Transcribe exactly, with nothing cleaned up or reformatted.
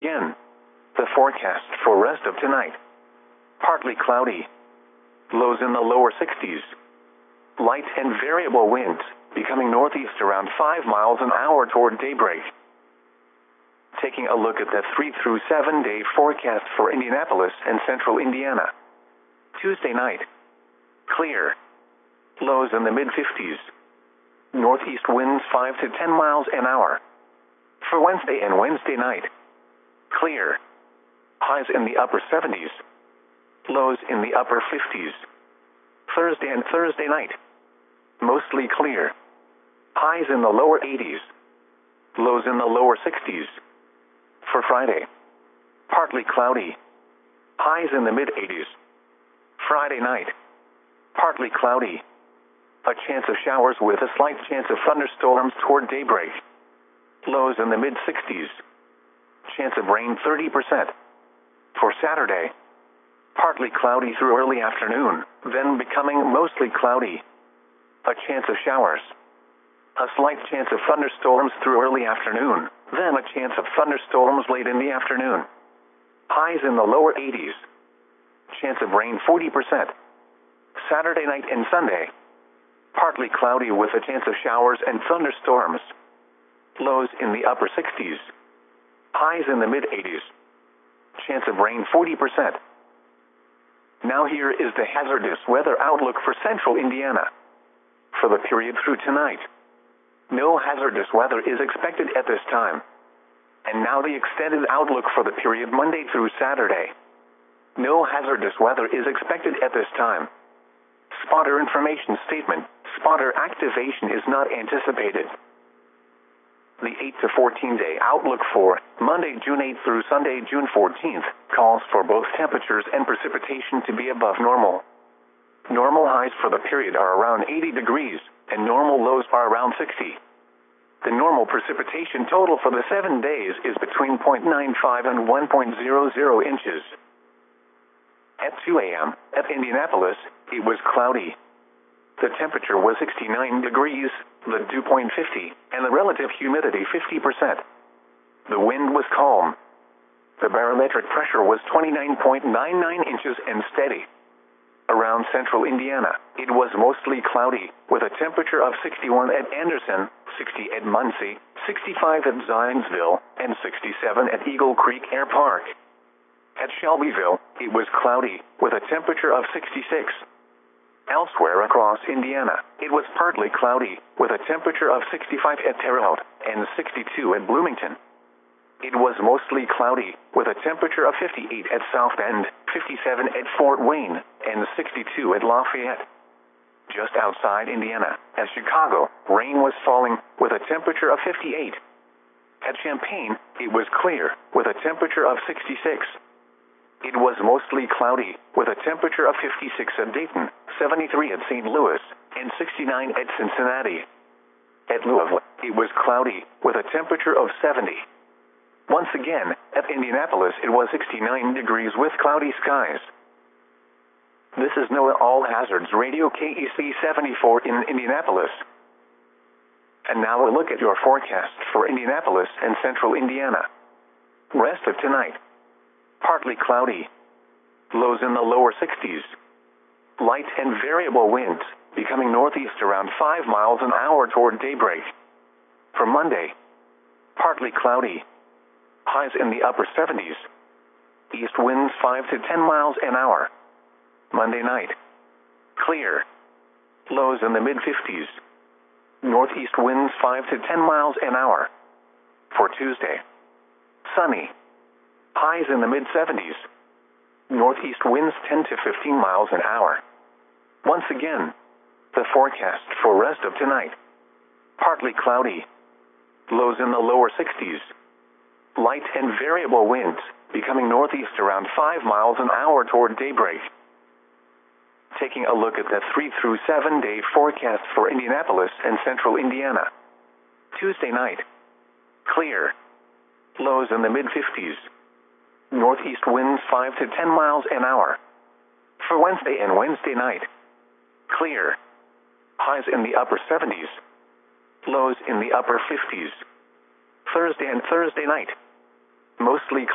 Again, the forecast for rest of tonight. Partly cloudy. Lows in the lower sixties. Light and variable winds, becoming northeast around five miles an hour toward daybreak. Taking a look at the three through seven day forecast for Indianapolis and central Indiana. Tuesday night. Clear. Lows in the mid fifties. Northeast winds five to ten miles an hour. For Wednesday and Wednesday night. Clear. Highs in the upper seventies. Lows in the upper fifties. Thursday and Thursday night. Mostly clear. Highs in the lower eighties. Lows in the lower sixties. For Friday. Partly cloudy. Highs in the mid eighties. Friday night. Partly cloudy. A chance of showers with a slight chance of thunderstorms toward daybreak. Lows in the mid sixties. Chance of rain thirty percent. For Saturday. Partly cloudy through early afternoon, then becoming mostly cloudy. A chance of showers. A slight chance of thunderstorms through early afternoon, then a chance of thunderstorms late in the afternoon. Highs in the lower eighties. Chance of rain forty percent. Saturday night and Sunday. Partly cloudy with a chance of showers and thunderstorms. Lows in the upper sixties. Highs in the mid eighties. Chance of rain forty percent. Now here is the hazardous weather outlook for central Indiana. For the period through tonight. No hazardous weather is expected at this time. And now the extended outlook for the period Monday through Saturday. No hazardous weather is expected at this time. Spotter information statement. Spotter activation is not anticipated. The eight to fourteen day outlook for Monday, June eighth through Sunday, June fourteenth, calls for both temperatures and precipitation to be above normal. Normal highs for the period are around eighty degrees, and normal lows are around sixty. The normal precipitation total for the seven days is between zero point nine five and one point zero zero inches. At two a m, at Indianapolis, it was cloudy. The temperature was sixty-nine degrees, the dew point fifty, and the relative humidity fifty percent. The wind was calm. The barometric pressure was twenty-nine point nine nine inches and steady. Around central Indiana, it was mostly cloudy, with a temperature of sixty-one at Anderson, sixty at Muncie, sixty-five at Zionsville, and sixty-seven at Eagle Creek Air Park. At Shelbyville, it was cloudy, with a temperature of sixty-six. Elsewhere across Indiana, it was partly cloudy, with a temperature of sixty-five at Terre Haute, and sixty-two at Bloomington. It was mostly cloudy, with a temperature of fifty-eight at South Bend, fifty-seven at Fort Wayne, and sixty-two at Lafayette. Just outside Indiana, at Chicago, rain was falling, with a temperature of fifty-eight. At Champaign, it was clear, with a temperature of sixty-six. It was mostly cloudy, with a temperature of fifty-six at Dayton, seventy-three at Saint Louis, and sixty-nine at Cincinnati. At Louisville, it was cloudy, with a temperature of seventy. Once again, at Indianapolis it was sixty-nine degrees with cloudy skies. This is NOAA All Hazards Radio K E C seventy-four in Indianapolis. And now a look at your forecast for Indianapolis and central Indiana. Rest of tonight. Partly cloudy. Lows in the lower sixties. Light and variable winds, becoming northeast around five miles an hour toward daybreak. For Monday. Partly cloudy. Highs in the upper seventies. East winds five to ten miles an hour. Monday night. Clear. Lows in the mid fifties. Northeast winds five to ten miles an hour. For Tuesday. Sunny. Highs in the mid seventies. Northeast winds ten to fifteen miles an hour. Once again, the forecast for rest of tonight. Partly cloudy. Lows in the lower sixties. Light and variable winds, becoming northeast around five miles an hour toward daybreak. Taking a look at the three through seven day forecast for Indianapolis and central Indiana. Tuesday night. Clear. Lows in the mid fifties. Northeast winds five to ten miles an hour. For Wednesday and Wednesday night. Clear. Highs in the upper seventies. Lows in the upper fifties. Thursday and Thursday night. Mostly